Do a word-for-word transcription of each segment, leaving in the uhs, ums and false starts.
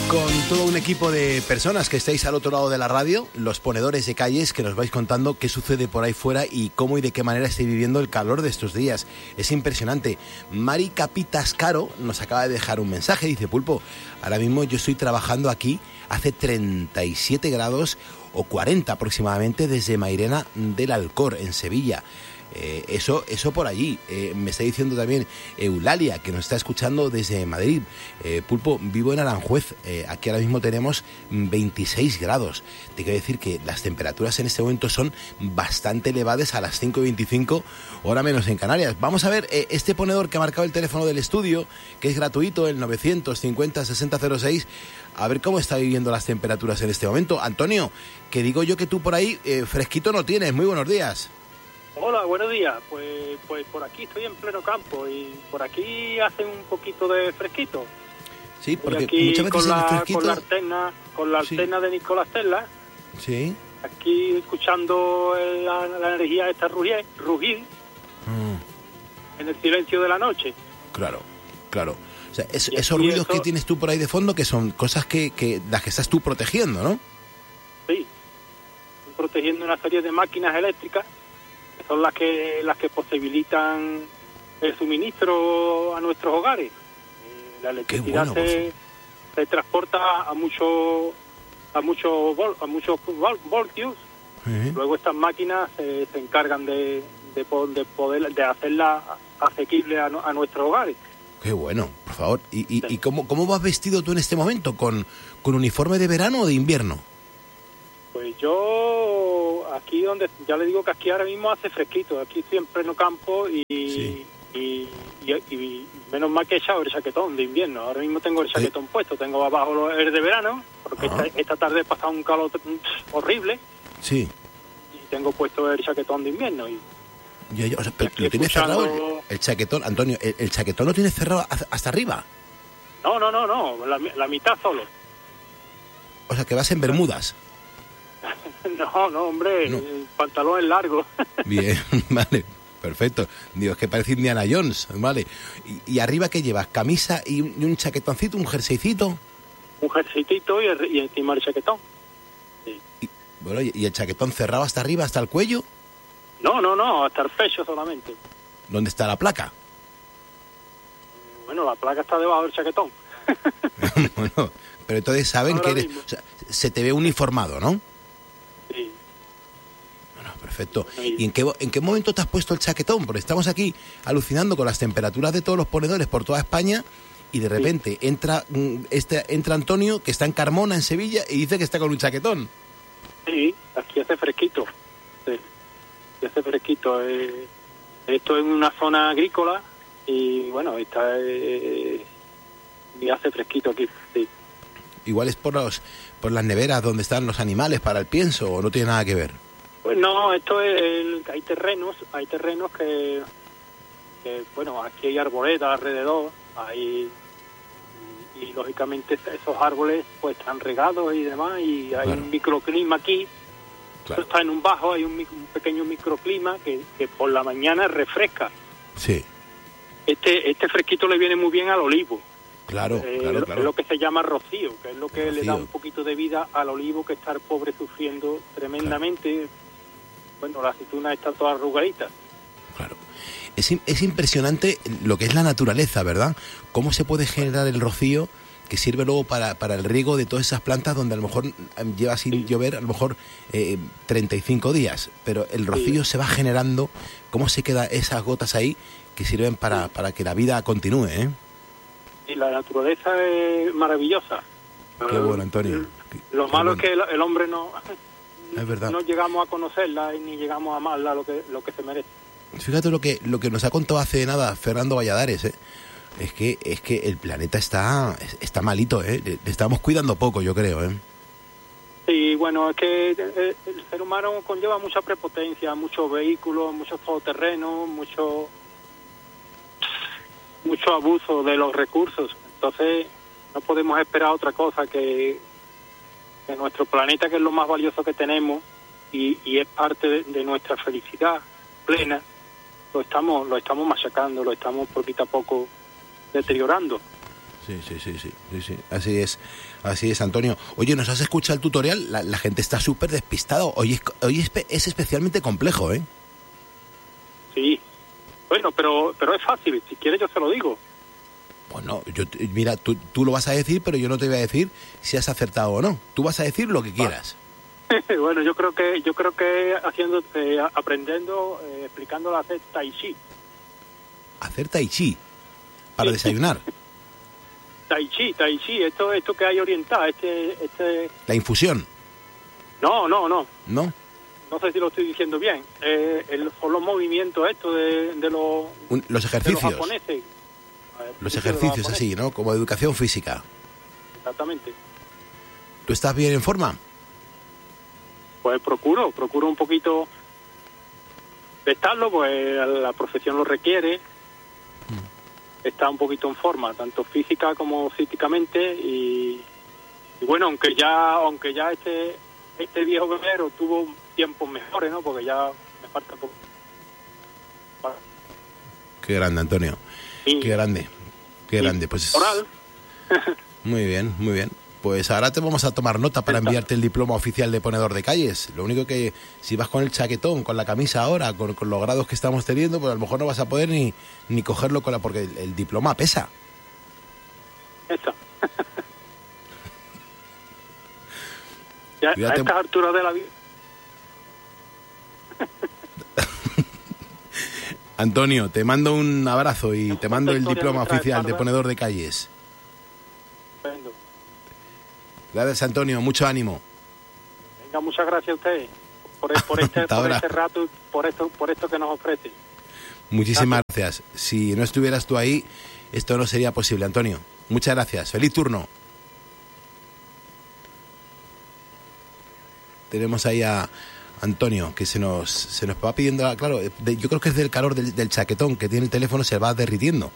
Con todo un equipo de personas que estáis al otro lado de la radio, los ponedores de calles, que nos vais contando qué sucede por ahí fuera y cómo y de qué manera estáis viviendo el calor de estos días. Es impresionante. Mari Capitascaro nos acaba de dejar un mensaje, dice: Pulpo, ahora mismo yo estoy trabajando aquí, hace treinta y siete grados o cuarenta aproximadamente desde Mairena del Alcor, en Sevilla. Eh, eso eso por allí. Eh, me está diciendo también Eulalia, que nos está escuchando desde Madrid. Eh, Pulpo, vivo en Aranjuez. Eh, aquí ahora mismo tenemos veintiséis grados. Te quiero decir que las temperaturas en este momento son bastante elevadas a las cinco y veinticinco, hora menos en Canarias. Vamos a ver eh, este ponedor que ha marcado el teléfono del estudio, que es gratuito, el novecientos cincuenta sesenta cero seis. A ver cómo está viviendo las temperaturas en este momento. Antonio, que digo yo que tú por ahí eh, fresquito no tienes. Muy buenos días. Hola, buenos días. Pues pues por aquí estoy en pleno campo y por aquí hace un poquito de fresquito. Sí, porque aquí muchas veces con la, el fresquito... con la antena, con la Sí. antena de Nicolás Tesla. Sí. Aquí escuchando la, la energía esta rugir, rugir Mm, en el silencio de la noche. claro, claro. O sea, es- Y esos aquí ruidos eso- que tienes tú por ahí de fondo, que son cosas que, que las que estás tú protegiendo, ¿no? Sí. Estoy protegiendo una serie de máquinas eléctricas que son las que las que posibilitan el suministro a nuestros hogares. Eh, La electricidad bueno, se, se transporta a muchos a muchos vol- a muchos vol- voltios. Eh, Luego estas máquinas se, se encargan de, de, po- de poder de hacerla asequible a, no- a nuestros hogares. Qué bueno, por favor. ¿Y, y, y cómo, cómo vas vestido tú en este momento? ¿Con, con uniforme de verano o de invierno? Pues yo aquí donde ya le digo que aquí ahora mismo hace fresquito, aquí estoy en pleno campo y, Sí. y, y, y menos mal que he echado el chaquetón de invierno. Ahora mismo tengo el chaquetón puesto, tengo abajo lo- el de verano, porque Ajá. esta, esta tarde he pasado un calor horrible Sí. y tengo puesto el chaquetón de invierno. Y Yo, yo, o sea, pero Aquí lo tienes escuchando- cerrado el, el chaquetón, Antonio, el, el chaquetón lo tienes cerrado hasta, hasta arriba. no, no, no, no, la, la mitad solo. O sea, que vas en bermudas. No, no, hombre, No. el pantalón es largo. Bien, vale, perfecto. Dios, que parece Indiana Jones, vale. ¿Y, y arriba qué llevas? ¿Camisa y un, y un chaquetoncito, un jerseycito? Un jerseycito y, el- y encima el chaquetón. Sí. Y, bueno, ¿y y el chaquetón cerrado hasta arriba, hasta el cuello? No, no, no, hasta el pecho solamente. ¿Dónde está la placa? Bueno, la placa está debajo del chaquetón. Bueno, pero entonces saben Ahora que eres... mismo. O sea, se te ve uniformado, ¿no? Sí. Bueno, perfecto. Bueno, y- ¿Y en qué, en qué momento te has puesto el chaquetón? Porque estamos aquí alucinando con las temperaturas de todos los ponedores por toda España y de repente entra mm, este entra Antonio, que está en Carmona, en Sevilla, y dice que está con un chaquetón. Sí, aquí hace fresquito. Sí, aquí hace fresquito. Eh, esto es una zona agrícola y bueno, está eh, y hace fresquito aquí. Sí. Igual es por los por las neveras donde están los animales para el pienso, o no tiene nada que ver. Pues no, esto es el, hay terrenos, hay terrenos que, que bueno, aquí hay arboledas alrededor, hay y, y, lógicamente esos árboles pues están regados y demás y hay Claro. un microclima aquí. Claro. Esto está en un bajo, hay un, mic- un pequeño microclima que, que por la mañana refresca. Sí, Este este fresquito le viene muy bien al olivo. claro, Eh, claro, Es claro. lo que se llama rocío, que es lo que le da Rocío. un poquito de vida al olivo que está el pobre sufriendo tremendamente. Bueno, la aceituna está toda arrugadita. Claro. Es, im- es impresionante lo que es la naturaleza, ¿verdad? Cómo se puede generar el rocío que sirve luego para, para el riego de todas esas plantas donde a lo mejor mm, lleva sin llover a lo mejor eh, treinta y cinco días, pero el rocío se va generando, cómo se quedan esas gotas ahí que sirven para, para que la vida continúe, ¿eh? Y la naturaleza es maravillosa. Qué bueno, Antonio. Qué- Lo qué malo bueno. es que el, el hombre no, Es verdad. no llegamos a conocerla y ni llegamos a amarla lo que lo que se merece. Fíjate lo que lo que nos ha contado hace nada Fernando Valladares, ¿eh? Es que es que el planeta está está malito, ¿eh? Le le estamos cuidando poco, yo creo, ¿eh? Sí, bueno, es que eh, el ser humano conlleva mucha prepotencia, muchos vehículos, muchos todoterrenos, mucho mucho abuso de los recursos. Entonces, no podemos esperar otra cosa que, que nuestro planeta, que es lo más valioso que tenemos y, y es parte de, de nuestra felicidad plena, lo estamos lo estamos machacando, lo estamos poquito a poco deteriorando. Sí, sí, sí, sí, sí, sí. Así es, así es, Antonio. Oye, ¿nos has escuchado el tutorial? La, la gente está súper despistada. Hoy, es, hoy es, es especialmente complejo, ¿eh? Sí. Bueno, pero pero es fácil. Si quieres yo se lo digo. Bueno, yo, mira, tú, tú lo vas a decir, pero yo no te voy a decir si has acertado o no. Tú vas a decir lo que quieras. Bueno, yo creo que yo creo que haciendo, eh, aprendiendo, eh, explicándolo a hacer tai chi. Hacer tai chi para Sí. desayunar. Tai chi, tai chi, esto esto que hay oriental, este este. La infusión, No, no, no. ¿no? No sé si lo estoy diciendo bien. Eh, el, son los movimientos estos de, de los Un- los de los ejercicios. japoneses. Los de ejercicios japoneses. así, ¿no? Como educación física. Exactamente. ¿Tú estás bien en forma? Pues procuro, procuro un poquito de estarlo, pues la profesión lo requiere. Está un poquito en forma, tanto física como psíquicamente, y, y bueno, aunque ya aunque ya este este viejo guerrero tuvo tiempos mejores, ¿no? Porque ya me falta poco. Qué grande, Antonio. Sí. Qué grande. Qué Sí. grande. Pues Oral. muy bien, muy bien. Pues ahora te vamos a tomar nota para enviarte el diploma oficial de ponedor de calles. Lo único que si vas con el chaquetón, con la camisa ahora, con, con los grados que estamos teniendo, pues a lo mejor no vas a poder ni, ni cogerlo con la, porque el, el diploma pesa. Esa. Ya, a Cuídate. estas alturas de la vida. Antonio, te mando un abrazo y te mando el Historia diploma nuestra oficial de espalda. ponedor de calles. Estupendo. Gracias, Antonio. Mucho ánimo. Venga, muchas gracias a ustedes por, por este Hasta por ahora. este rato, por esto por esto que nos ofrece. Muchísimas gracias. Si no estuvieras tú ahí, esto no sería posible, Antonio. Muchas gracias. Feliz turno. Tenemos ahí a Antonio, que se nos se nos va pidiendo, claro, de- yo creo que es del calor del, del chaquetón que tiene el teléfono, se va derritiendo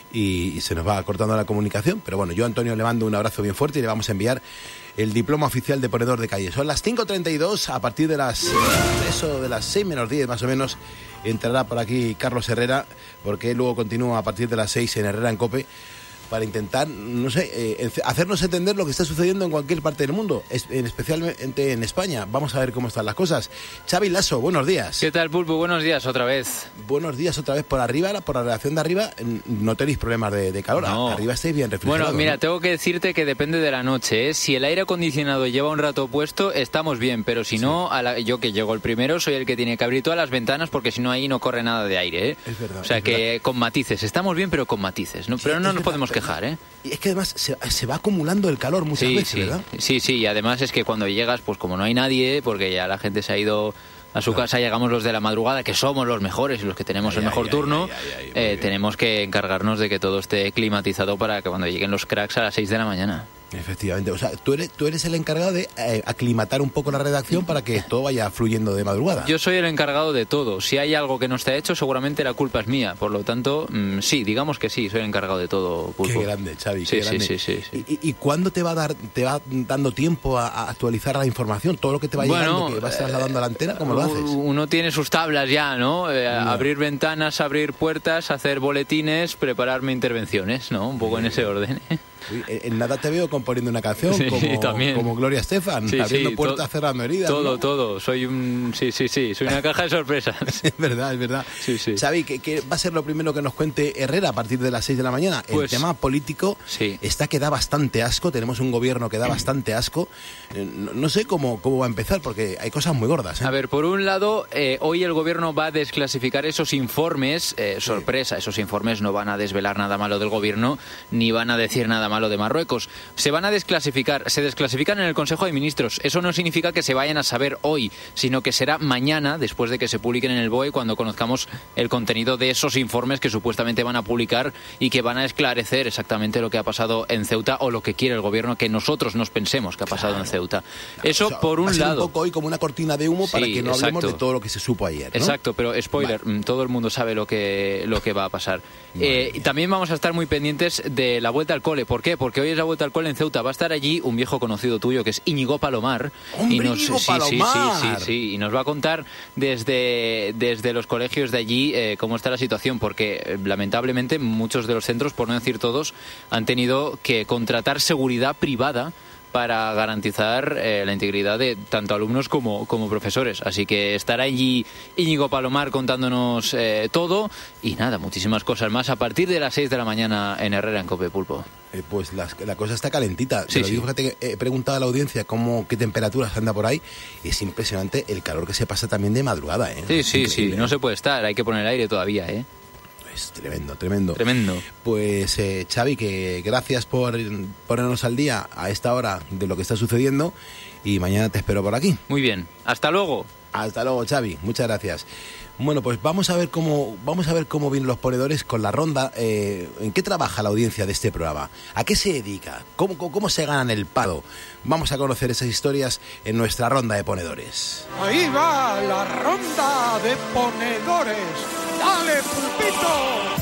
y, y se nos va cortando la comunicación. Pero bueno, yo a Antonio le mando un abrazo bien fuerte y le vamos a enviar el diploma oficial de ponedor de calle. Son las cinco treinta y dos, a partir de las eso de las seis menos diez más o menos entrará por aquí Carlos Herrera, porque luego continúa a partir de las seis en Herrera en Cope, para intentar, no sé, eh, hacernos entender lo que está sucediendo en cualquier parte del mundo, es- en especialmente en España. Vamos a ver cómo están las cosas. Xavi Lasso, buenos días. ¿Qué tal, Pulpo? Buenos días otra vez. Buenos días otra vez por arriba, por la redacción de arriba, n- no tenéis problemas de, de calor, No. arriba estáis bien refrigerados. Bueno, mira, ¿no? tengo que decirte que depende de la noche, ¿eh? Si el aire acondicionado lleva un rato puesto, estamos bien, pero si no, a la- yo que llego el primero, soy el que tiene que abrir todas las ventanas porque si no ahí no corre nada de aire, ¿eh? Es verdad, O sea es que con matices, estamos bien, pero con matices, ¿no? Sí, Pero es no nos verdad, podemos pero- quejar, ¿eh? Y es que además se, se va acumulando el calor muchas Sí, veces, sí, ¿verdad? sí, sí, y además es que cuando llegas, pues como no hay nadie, porque ya la gente se ha ido a su casa, llegamos los de la madrugada, que somos los mejores y los que tenemos Ay, el mejor ay, turno, ay, ay, ay, muy eh, bien. tenemos que encargarnos de que todo esté climatizado para que cuando lleguen los cracks a las seis de la mañana. Efectivamente, o sea, tú eres, tú eres el encargado de eh, aclimatar un poco la redacción para que todo vaya fluyendo de madrugada. Yo soy el encargado de todo. Si hay algo que no está hecho, seguramente la culpa es mía. Por lo tanto, mm, sí, digamos que sí, soy el encargado de todo, Pulpo. Qué grande, Xavi, Sí, qué sí, grande. sí, sí, sí. ¿Y, y- y cuándo te va a dar, te va dando tiempo a, a actualizar la información? Todo lo que te va Bueno, llegando, que vas trasladando a la antena, ¿cómo lo haces? Uno tiene sus tablas ya, ¿no? Eh, Ya. Abrir ventanas, abrir puertas, hacer boletines, prepararme intervenciones, ¿no? Un poco en ese orden. ¿eh? Uy, en, en nada te veo componiendo una canción Sí, como, también. como Gloria Estefan, Sí, abriendo sí, puertas, to- cerrando heridas. Todo, ¿no? todo. Soy un... Sí, sí, sí. Soy una caja de sorpresas. Es verdad, es verdad. Sí, sí. Xavi, ¿qué, qué va a ser lo primero que nos cuente Herrera a partir de las seis de la mañana? El Pues- tema político Sí. está que da bastante asco, tenemos un gobierno que da bastante asco. Eh, No, no sé cómo, cómo va a empezar, porque hay cosas muy gordas. ¿eh? A ver, por un lado, eh, hoy el gobierno va a desclasificar esos informes, eh, sorpresa, esos informes no van a desvelar nada malo del gobierno, ni van a decir nada malo de Marruecos. Se van a desclasificar, se desclasifican en el Consejo de Ministros. Eso no significa que se vayan a saber hoy, sino que será mañana, después de que se publiquen en el B O E, cuando conozcamos el contenido de esos informes que supuestamente van a publicar y que van a esclarecer exactamente lo que ha pasado en Ceuta o lo que quiere el gobierno que nosotros nos pensemos que ha pasado en Ceuta. Eso O sea, por va a un ser lado. un poco hoy como una cortina de humo para Sí, que no hablemos exacto. de todo lo que se supo ayer, ¿no? Exacto, pero spoiler, mm, todo el mundo sabe lo que, lo que va a pasar. Eh, y también vamos a estar muy pendientes de la vuelta al cole, porque ¿Por qué? Porque hoy es la vuelta al cole en Ceuta. Va a estar allí un viejo conocido tuyo que es Íñigo Palomar. ¡Hombre, y nos, Íñigo sí, Palomar! Sí, sí, sí, sí. Y nos va a contar desde, desde los colegios de allí eh, cómo está la situación, porque eh, lamentablemente muchos de los centros, por no decir todos, han tenido que contratar seguridad privada para garantizar eh, la integridad de tanto alumnos como, como profesores. Así que estará allí Íñigo Palomar contándonos eh, todo y nada, muchísimas cosas más a partir de las seis de la mañana en Herrera, en Cope Pulpo. Eh, pues la, la cosa está calentita. Sí, Te lo sí. digo, fíjate que he preguntado a la audiencia cómo, qué temperaturas anda por ahí. Es impresionante el calor que se pasa también de madrugada, ¿eh? Sí, Es sí, increíble. sí, no se puede estar, hay que poner aire todavía, ¿eh? Es tremendo, tremendo. Tremendo. Pues eh, Xavi, que gracias por ponernos al día a esta hora de lo que está sucediendo y mañana te espero por aquí. Muy bien, hasta luego. Hasta luego, Xavi, muchas gracias. Bueno, pues vamos a ver cómo vamos a ver cómo vienen los ponedores con la ronda. Eh, ¿En qué trabaja la audiencia de este programa? ¿A qué se dedica? ¿Cómo, cómo, cómo se ganan el pado? Vamos a conocer esas historias en nuestra ronda de ponedores. Ahí va la ronda de ponedores. ¡Dale, pulpito!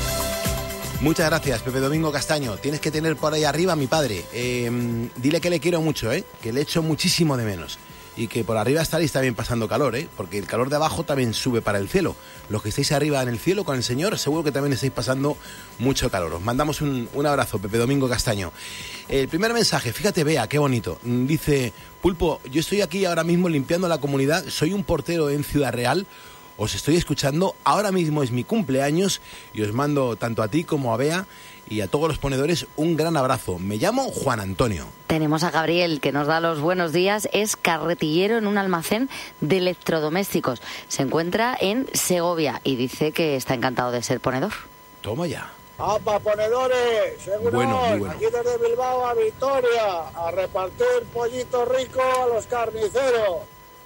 Muchas gracias, Pepe Domingo Castaño. Tienes que tener por ahí arriba a mi padre. Eh, dile que le quiero mucho, ¿eh? Que le echo muchísimo de menos. Y que por arriba estaréis también pasando calor, ¿eh? Porque el calor de abajo también sube para el cielo. Los que estáis arriba en el cielo con el Señor, seguro que también estáis pasando mucho calor. Os mandamos un, un abrazo, Pepe Domingo Castaño. El primer mensaje, fíjate, vea, qué bonito. Dice, Pulpo, yo estoy aquí ahora mismo limpiando la comunidad, soy un portero en Ciudad Real. Os estoy escuchando, ahora mismo es mi cumpleaños y os mando tanto a ti como a Bea y a todos los ponedores un gran abrazo. Me llamo Juan Antonio. Tenemos a Gabriel, que nos da los buenos días. Es carretillero en un almacén de electrodomésticos. Se encuentra en Segovia y dice que está encantado de ser ponedor. Toma ya. ¡Apa, ponedores! Seguro, Bueno, muy bueno. aquí desde Bilbao a Vitoria, a repartir pollito rico a los carniceros.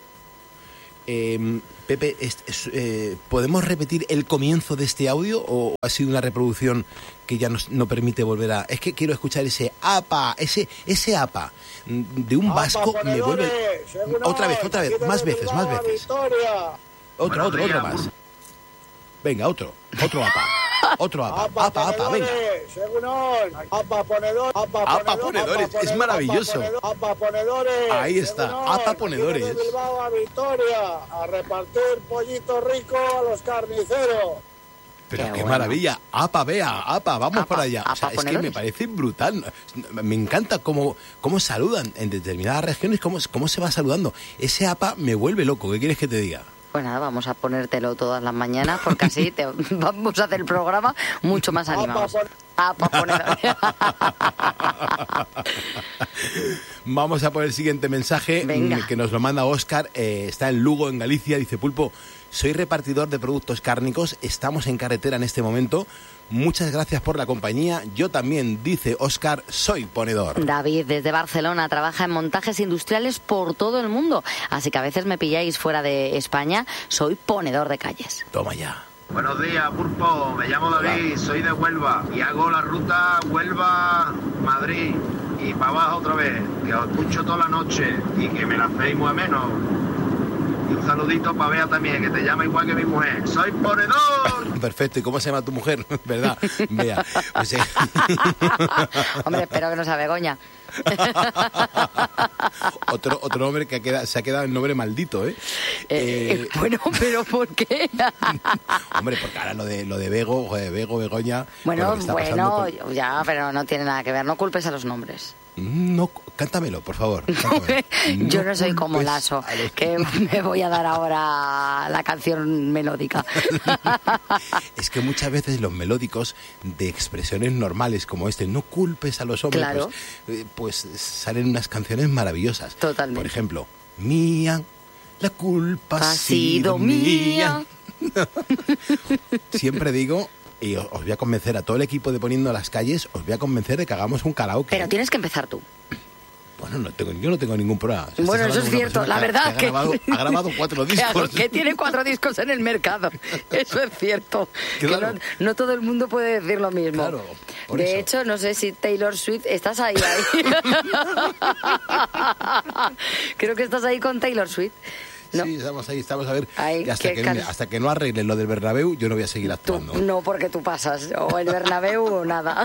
Eh, Pepe, es- es, eh, ¿podemos repetir el comienzo de este audio o ha sido una reproducción que ya nos, no permite volver a...? Es que quiero escuchar ese apa, ese, ese apa de un ¡Apa, vasco me vuelve... ponedores! Seguro, Otra vez, otra vez, aquí más desde veces, más Bilbao a veces. Vitoria. Otro, otro, otro más. Venga, otro, otro apa. Otro apa, ¡Apa, apa, apa, venga. ponedores! Seguro, ¡apa, ponedor! ¡Apa, Apa, ponedor, ponedores, apa, es ponedor, maravilloso. ¡apa, ponedor, apa, ponedores! Ahí está, Seguro, apa, aquí ponedores. desde Bilbao a Vitoria, a repartir pollito rico a los carniceros. Pero Qué qué, bueno. maravilla. Apa, vea, apa, vamos Apa, para allá. O sea, apa, es que ponedores. me parece brutal. Me encanta cómo, cómo saludan en determinadas regiones, cómo, cómo se va saludando. Ese apa me vuelve loco. ¿Qué quieres que te diga? Pues nada, vamos a ponértelo todas las mañanas porque así te, vamos a hacer el programa mucho más animados. Apa, ponedor. Vamos a por el siguiente mensaje Venga. mm, que nos lo manda Óscar. Eh, está en Lugo, en Galicia. Dice, Pulpo, soy repartidor de productos cárnicos. Estamos en carretera en este momento. Muchas gracias por la compañía. Yo también, dice Óscar, soy ponedor. David, desde Barcelona, trabaja en montajes industriales por todo el mundo. Así que a veces me pilláis fuera de España. Soy ponedor de calles. Toma ya. Buenos días, Pulpo. Me llamo David, soy de Huelva y hago la ruta Huelva-Madrid y para abajo otra vez, que os escucho toda la noche y que me la hacéis muy ameno. Y un saludito para Bea también, que te llama igual que mi mujer. ¡Soy ponedor! Perfecto. ¿Y cómo se llama tu mujer? ¿Verdad? Vea. Pues, eh, Hombre, espero que no sea Begoña. otro, otro nombre que ha quedado- se ha quedado el nombre maldito, ¿eh? Eh, Eh, bueno, pero ¿por qué? Hombre, porque ahora lo de lo de Bego, joder, Bego, Begoña... Bueno, lo que está bueno, pasando con- ya, pero no tiene nada que ver. No culpes a los nombres. No, cántamelo, por favor. cántamelo. Yo no soy como culpes Lasso, a los- que me voy a dar ahora la canción melódica. Es que muchas veces los melódicos de expresiones normales como este, no culpes a los hombres, Claro. pues, eh, pues salen unas canciones maravillosas. Totalmente. Por ejemplo, mía, la culpa Ha sido mía. Siempre digo, y os os voy a convencer a todo el equipo de Poniendo las Calles, os voy a convencer de que hagamos un karaoke. Pero tienes que empezar tú. Bueno, no tengo, yo no tengo ningún problema. Estás Bueno, eso hablando es con una cierto, persona la verdad ha que... grabado, ha grabado cuatro discos. Claro, que tiene cuatro discos en el mercado. Eso es cierto. Claro. Que no, no todo el mundo puede decir lo mismo. Claro, por de eso. hecho, no sé si Taylor Swift... ¿Estás ahí, ahí? Creo que estás ahí con Taylor Swift. ¿no? Sí, estamos ahí, estamos a ver. Ay, que hasta, qué que, can- mira, hasta que no arreglen lo del Bernabéu, yo no voy a seguir Tú- actuando. no, porque tú pasas, o el Bernabéu o nada.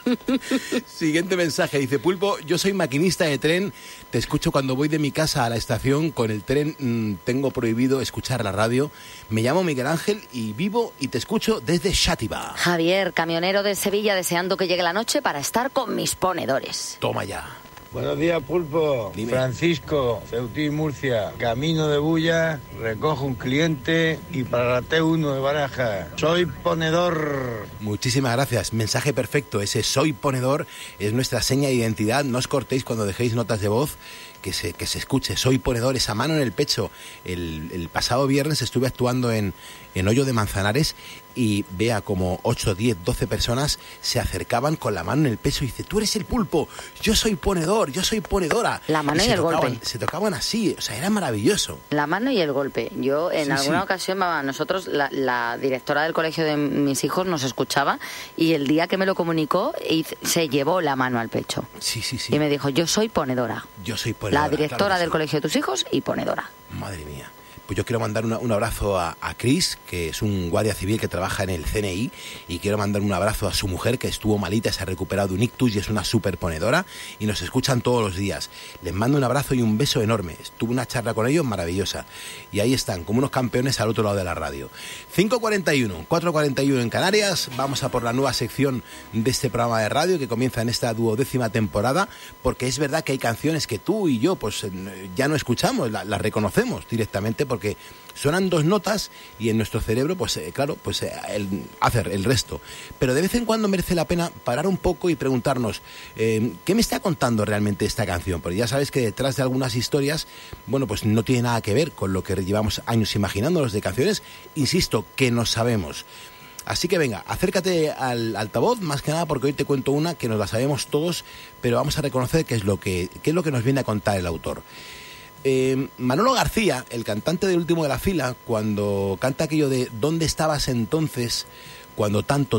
Siguiente mensaje, dice Pulpo, yo soy maquinista de tren, te escucho cuando voy de mi casa a la estación, con el tren mmm, tengo prohibido escuchar la radio. Me llamo Miguel Ángel y vivo y te escucho desde Xàtiva. Javier, camionero de Sevilla, deseando que llegue la noche para estar con mis ponedores. Toma ya. Buenos días, Pulpo. Dime. Francisco, Ceutí, Murcia. Camino de Bulla, recojo un cliente y para la T uno de Baraja. Soy ponedor. Muchísimas gracias. Mensaje perfecto. Ese soy ponedor es nuestra seña de identidad. No os cortéis cuando dejéis notas de voz. Que se, que se escuche, soy ponedor, esa mano en el pecho. El, el pasado viernes estuve actuando en, en Hoyo de Manzanares y vea como ocho, diez, doce personas se acercaban con la mano en el pecho y dice, tú eres el Pulpo, yo soy ponedor, yo soy ponedora. La mano y, se el tocaban, golpe. Se tocaban así, o sea, era maravilloso. La mano y el golpe. Yo en Sí, alguna sí. ocasión, mamá, nosotros, la, la directora del colegio de mis hijos nos escuchaba y el día que me lo comunicó hiz- se llevó la mano al pecho. Sí, sí, sí. Y me dijo, yo soy ponedora. Yo soy ponedora. La directora claro que del sí. colegio de tus hijos y ponedora. Madre mía. Pues yo quiero mandar una- un abrazo a, a Chris, que es un guardia civil que trabaja en el C N I, y quiero mandar un abrazo a su mujer, que estuvo malita, se ha recuperado de un ictus y es una súper ponedora, y nos escuchan todos los días. Les mando un abrazo y un beso enorme. Tuve una charla con ellos maravillosa. Y ahí están, como unos campeones al otro lado de la radio. cinco cuarenta y uno, cuatro cuarenta y uno en Canarias. Vamos a por la nueva sección de este programa de radio que comienza en esta duodécima temporada, porque es verdad que hay canciones que tú y yo pues ya no escuchamos, las la reconocemos directamente porque suenan dos notas y en nuestro cerebro, pues eh, claro, pues eh, el, hacer el resto. Pero de vez en cuando merece la pena parar un poco y preguntarnos, eh, ¿qué me está contando realmente esta canción? Porque ya sabes que detrás de algunas historias, bueno, pues no tiene nada que ver con lo que llevamos años imaginándonos de canciones, insisto, que no sabemos. Así que venga, acércate al altavoz, más que nada porque hoy te cuento una que nos la sabemos todos, pero vamos a reconocer qué es lo que, qué es lo que nos viene a contar el autor. Eh, Manolo García, el cantante del último de la fila, cuando canta aquello de ¿dónde estabas entonces cuando tanto